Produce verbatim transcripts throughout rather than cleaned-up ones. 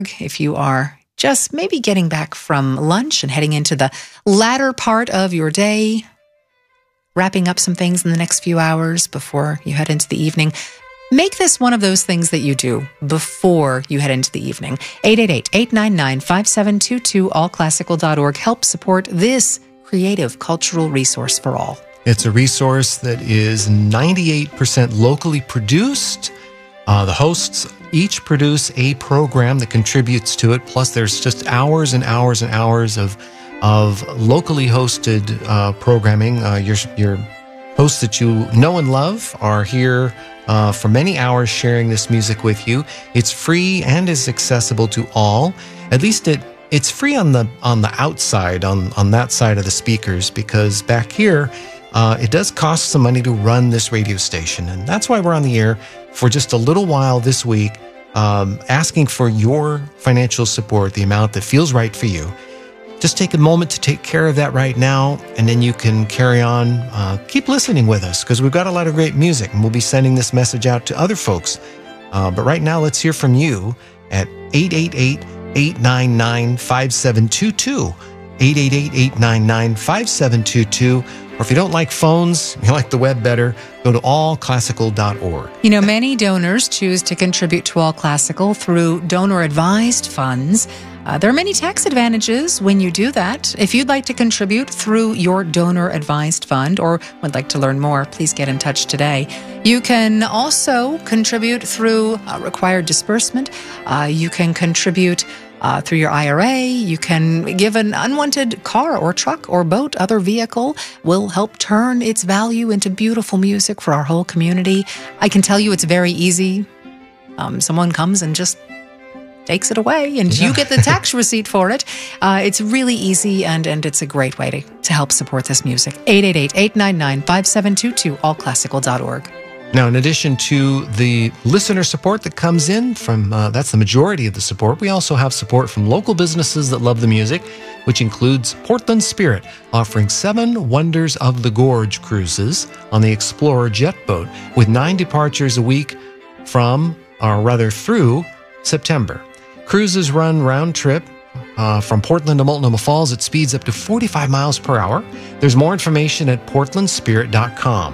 If you are just maybe getting back from lunch and heading into the latter part of your day, wrapping up some things in the next few hours before you head into the evening, make this one of those things that you do before you head into the evening. eight eight eight, eight nine nine, five seven two two, all classical dot org. Help support this creative cultural resource for all. It's a resource that is ninety-eight percent locally produced. Uh, the hosts each produce a program that contributes to it. Plus, there's just hours and hours and hours of of locally hosted uh, programming. Uh, your your hosts that you know and love are here uh, for many hours sharing this music with you. It's free and is accessible to all. At least it it's free on the on the outside, on on that side of the speakers, because back here uh, it does cost some money to run this radio station, and that's why we're on the air for just a little while this week, um, asking for your financial support, the amount that feels right for you. Just take a moment to take care of that right now, and then you can carry on. Uh, keep listening with us, because we've got a lot of great music, and we'll be sending this message out to other folks. Uh, but right now, let's hear from you at eight eight eight, eight nine nine, five seven two two, eight eight eight, eight nine nine, five seven two two. Or if you don't like phones, you like the web better, go to all classical dot org. You know, many donors choose to contribute to All Classical through donor-advised funds. Uh, there are many tax advantages when you do that. If you'd like to contribute through your donor-advised fund or would like to learn more, please get in touch today. You can also contribute through uh, required disbursement. Uh, you can contribute Uh, through your I R A. You can give an unwanted car or truck or boat, other vehicle will help turn its value into beautiful music for our whole community. I can tell you it's very easy. Um, someone comes and just takes it away and yeah. you get the tax receipt for it. Uh, it's really easy and, and it's a great way to, to help support this music. eight eight eight, eight nine nine, five seven two two, all classical dot org. Now, in addition to the listener support that comes in from, uh, that's the majority of the support, we also have support from local businesses that love the music, which includes Portland Spirit, offering seven Wonders of the Gorge cruises on the Explorer jet boat with nine departures a week from, or rather through, September. Cruises run round trip uh, from Portland to Multnomah Falls at speeds up to forty-five miles per hour. There's more information at portland spirit dot com.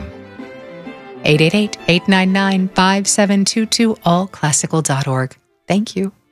eight eight eight, eight nine nine, five seven two two, all classical dot org. Thank you.